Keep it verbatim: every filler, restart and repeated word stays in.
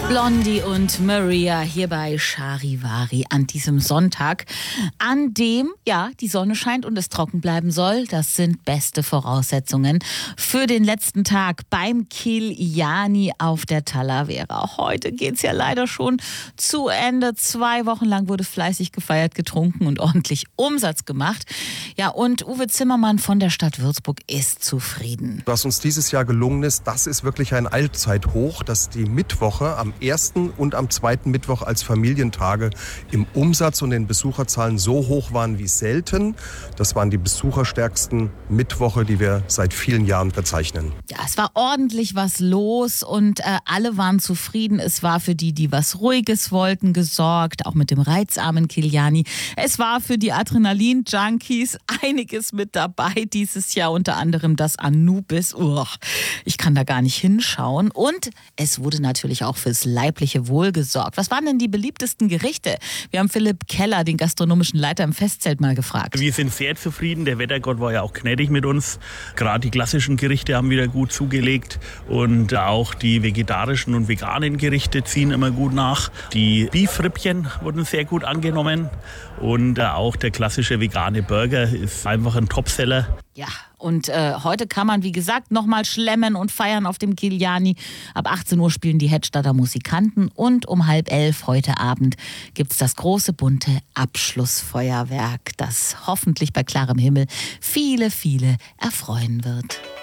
Blondie und Maria hier bei Charivari an diesem Sonntag, an dem ja die Sonne scheint und es trocken bleiben soll. Das sind beste Voraussetzungen für den letzten Tag beim Kiljani auf der Talavera. Heute geht's ja leider schon zu Ende. Zwei Wochen lang wurde fleißig gefeiert, getrunken und ordentlich Umsatz gemacht. Ja, und Uwe Zimmermann von der Stadt Würzburg ist zufrieden. Was uns dieses Jahr gelungen ist, das ist wirklich ein Allzeithoch, dass die Mittwoche am ersten und am zweiten Mittwoch als Familientage im Umsatz und den Besucherzahlen so hoch waren wie selten. Das waren die besucherstärksten Mittwoche, die wir seit vielen Jahren verzeichnen. Ja, es war ordentlich was los und äh, alle waren zufrieden. Es war für die, die was Ruhiges wollten, gesorgt, auch mit dem reizarmen Kiljani. Es war für die Adrenalin-Junkies einiges mit dabei dieses Jahr, unter anderem das Anubis. Uch, ich kann da gar nicht hinschauen. Und es wurde natürlich auch fürs leibliche Wohl gesorgt. Was waren denn die beliebtesten Gerichte? Wir haben Philipp Keller, den gastronomischen Leiter im Festzelt, mal gefragt. Wir sind sehr zufrieden. Der Wettergott war ja auch gnädig mit uns. Gerade die klassischen Gerichte haben wieder gut zugelegt und auch die vegetarischen und veganen Gerichte ziehen immer gut nach. Die Beefrippchen wurden sehr gut angenommen und auch der klassische vegane Burger ist einfach ein Topseller. Ja, und äh, heute kann man, wie gesagt, nochmal schlemmen und feiern auf dem Kiljani. Ab achtzehn Uhr spielen die Hedstadter Musikanten und um halb elf heute Abend gibt es das große, bunte Abschlussfeuerwerk, das hoffentlich bei klarem Himmel viele, viele erfreuen wird.